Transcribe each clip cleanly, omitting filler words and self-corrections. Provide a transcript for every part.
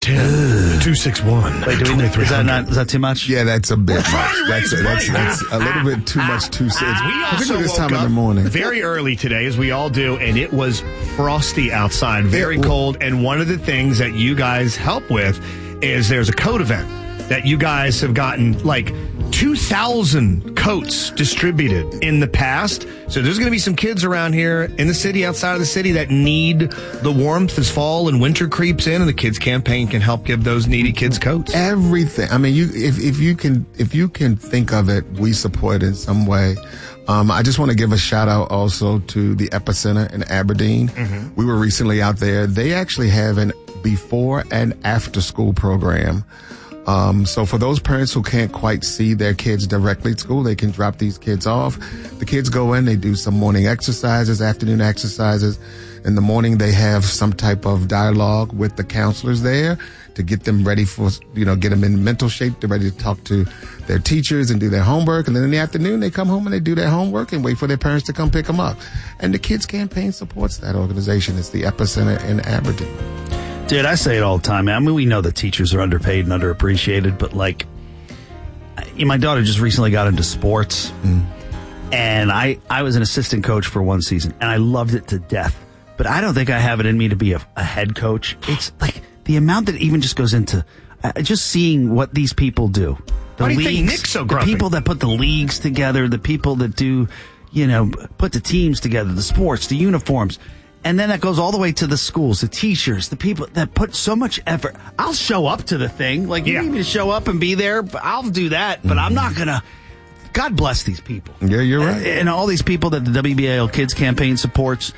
261. Wait, is that too much? Yeah, that's a bit much. That's a little bit too much. We also this time woke in the morning. Very early today, as we all do, and it was frosty outside, very cold. And one of the things that you guys help with is there's a coat event that you guys have gotten like 2,000 coats distributed in the past. So there's going to be some kids around here in the city, outside of the city, that need the warmth as fall and winter creeps in, and the Kids Campaign can help give those needy kids coats. Everything. I mean, if you can think of it, we support it in some way. I just want to give a shout out also to the Epicenter in Aberdeen. Mm-hmm. We were recently out there. They actually have an before and after school program. So for those parents who can't quite see their kids directly at school, they can drop these kids off. The kids go in, they do some morning exercises, afternoon exercises. In the morning, they have some type of dialogue with the counselors there to get them ready for, get them in mental shape. They're ready to talk to their teachers and do their homework. And then in the afternoon, they come home and they do their homework and wait for their parents to come pick them up. And the Kids Campaign supports that organization. It's the Epicenter in Aberdeen. Dude, I say it all the time, man. I mean, we know that teachers are underpaid and underappreciated, but my daughter just recently got into sports, and I was an assistant coach for one season, and I loved it to death. But I don't think I have it in me to be a head coach. It's like the amount that even just goes into just seeing what these people do. Why do you think Nick's so grumpy? The people that put the leagues together, the people that do, put the teams together, the sports, the uniforms. And then that goes all the way to the schools, the teachers, the people that put so much effort. I'll show up to the thing. You need me to show up and be there, I'll do that. But I'm not going to. God bless these people. Yeah, you're right. And all these people that the WBAL Kids Campaign supports.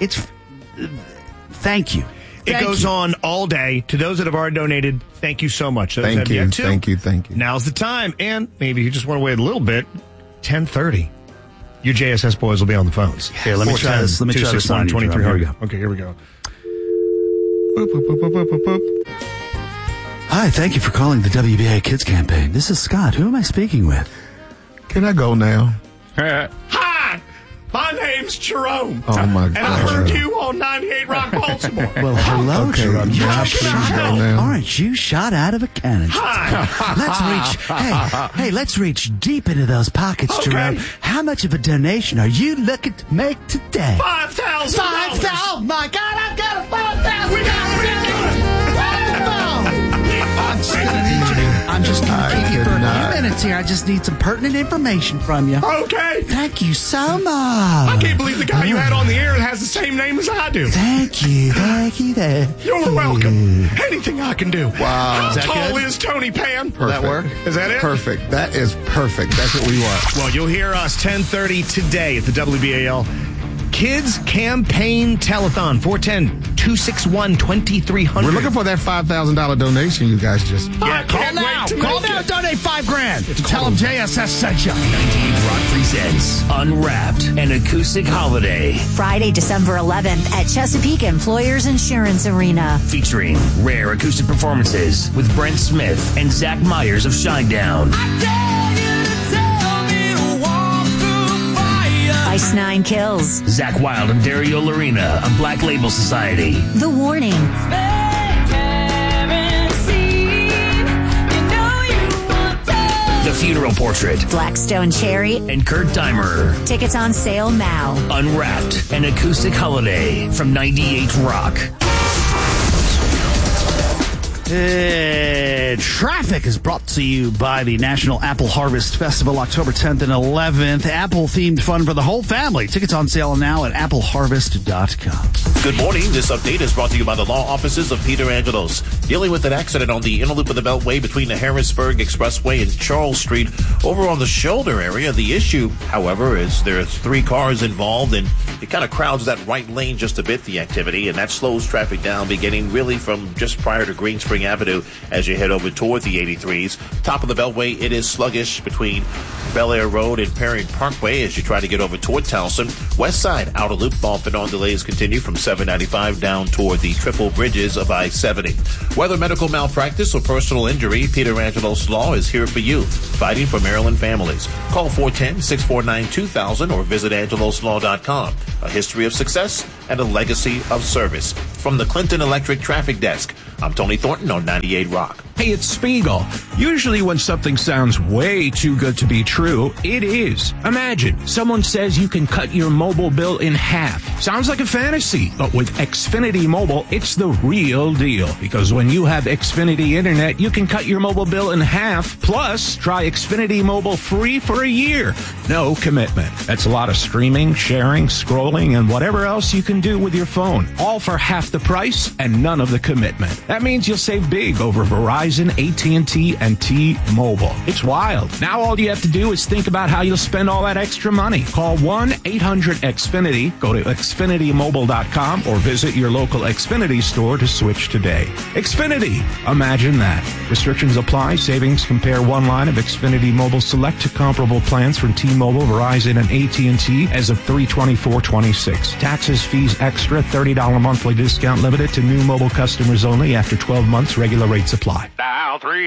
Thank you. It goes on all day. To those that have already donated, thank you so much. Thank you. Thank you. Now's the time. And maybe you just want to wait a little bit. 10:30. Your JSS boys will be on the phones. Yes. Here, let me try this. Let me try this on 2300. Here we go. Okay, here we go. Boop, boop, boop, boop, boop, boop. Hi, thank you for calling the WBA Kids Campaign. This is Scott. Who am I speaking with? Can I go now? Hi, my name's Jerome. Oh, my God. And I heard you on 98 Rock Baltimore. Well, hello, Jerome. Aren't you shot out of a cannon? Hi. Let's reach deep into those pockets, Okay. Jerome. How much of a donation are you looking to make today? $5,000. Oh, my God, I've got a $5,000. We got it. I'm just going to keep you for a few minutes here. I just need some pertinent information from you. Okay. Thank you so much. I can't believe the guy you had on the air has the same name as I do. Thank you. You're welcome. Anything I can do. Wow. How tall is Tony Pan? Perfect. Will that work? Is that it? Perfect. That is perfect. That's what we want. Well, you'll hear us 10:30 today at the WBAL Kids Campaign Telethon, 410-261-2300. We're looking for that $5,000 donation you guys just... Yeah, call now. Call now. Donate $5,000. Tell them JSS sent you. 98 Rock presents Unwrapped, an acoustic holiday. Friday, December 11th at Chesapeake Employers Insurance Arena. Featuring rare acoustic performances with Brent Smith and Zach Myers of Shinedown. Ice Nine Kills. Zach Wilde and Dario Lorena of Black Label Society. The Warning. The Funeral Portrait. Blackstone Cherry. And Kurt Deimer. Tickets on sale now. Unwrapped, an acoustic holiday from 98 Rock. Traffic is brought to you by the National Apple Harvest Festival, October 10th and 11th. Apple-themed fun for the whole family. Tickets on sale now at appleharvest.com. Good morning. This update is brought to you by the law offices of Peter Angelos. Dealing with an accident on the inner loop of the Beltway between the Harrisburg Expressway and Charles Street over on the shoulder area. The issue, however, is there's 3 cars involved, and it kind of crowds that right lane just a bit, the activity, and that slows traffic down beginning really from just prior to Green Spring Avenue as you head over toward the 83s. Top of the Beltway, it is sluggish between Bel Air Road and Perry Parkway as you try to get over toward Towson. West side, outer loop, off and on delays continue from 795 down toward the triple bridges of I-70. Whether medical malpractice or personal injury, Peter Angelos Law is here for you, fighting for Maryland families. Call 410-649-2000 or visit angeloslaw.com. A history of success and a legacy of service. From the Clinton Electric Traffic Desk, I'm Tony Thornton on 98 Rock. Hey, it's Spiegel. Usually when something sounds way too good to be true, it is. Imagine someone says you can cut your mobile bill in half. Sounds like a fantasy, but with Xfinity Mobile, it's the real deal. Because when you have Xfinity Internet, you can cut your mobile bill in half. Plus, try Xfinity Mobile free for a year. No commitment. That's a lot of streaming, sharing, scrolling, and whatever else you can do with your phone. All for half the price and none of the commitment. That means you'll save big over Verizon, AT&T, and T-Mobile. It's wild. Now all you have to do is think about how you'll spend all that extra money. Call 1-800-XFINITY, go to XfinityMobile.com, or visit your local Xfinity store to switch today. Xfinity. Imagine that. Restrictions apply. Savings compare one line of Xfinity Mobile Select to comparable plans from T-Mobile, Verizon, and AT&T as of 3/24/26. Taxes, fees extra, $30 monthly discount limited to new mobile customers only after 12 months. Regular rates apply. Dial 3